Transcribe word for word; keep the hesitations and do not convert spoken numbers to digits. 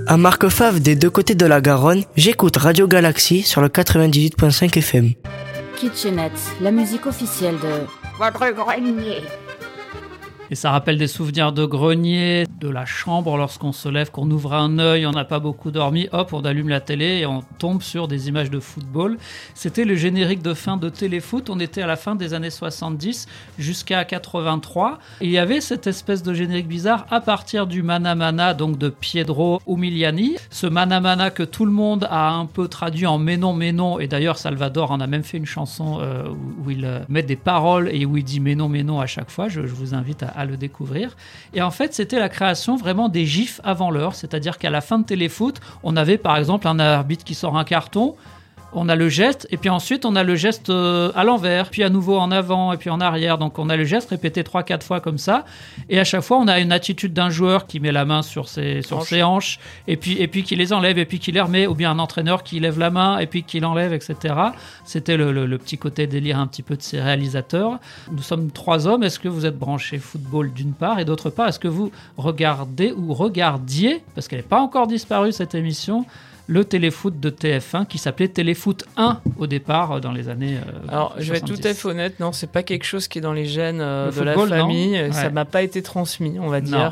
À Marquefave, des deux côtés de la Garonne, j'écoute Radio Galaxy sur le quatre-vingt-dix-huit virgule cinq F M. Kitchenette, la musique officielle de votre grenier. Et ça rappelle des souvenirs de grenier, de la chambre lorsqu'on se lève, qu'on ouvre un œil, on n'a pas beaucoup dormi, hop, on allume la télé et on tombe sur des images de football. C'était le générique de fin de Téléfoot, on était à la fin des années soixante-dix jusqu'à quatre-vingt-trois. Et il y avait cette espèce de générique bizarre à partir du Mana Mana, donc de Pietro Umiliani. Ce Mana Mana que tout le monde a un peu traduit en Mais non, mais non. Et d'ailleurs, Salvador en a même fait une chanson euh, où il euh, met des paroles et où il dit Mais non, mais non à chaque fois. Je, je vous invite à à le découvrir. Et en fait, c'était la création vraiment des gifs avant l'heure, c'est-à-dire qu'à la fin de Téléfoot, on avait par exemple un arbitre qui sort un carton, on a le geste, et puis ensuite on a le geste à l'envers, puis à nouveau en avant, et puis en arrière. Donc on a le geste répété trois quatre fois comme ça, et à chaque fois on a une attitude d'un joueur qui met la main sur ses, sur ses hanches, et puis, et puis qui les enlève, et puis qui les remet, ou bien un entraîneur qui lève la main, et puis qui l'enlève, et cetera. C'était le, le, le petit côté délire un petit peu de ces réalisateurs. Nous sommes trois hommes. Est-ce que vous êtes branchés football d'une part, et d'autre part, est-ce que vous regardez ou regardiez, parce qu'elle n'est pas encore disparue cette émission, le téléfoot de T F un qui s'appelait Téléfoot un au départ dans les années euh, Alors je vais être tout à fait honnête, non, c'est pas quelque chose qui est dans les gènes euh, de football, la famille, non, ça ouais. m'a pas été transmis, on va Non. dire.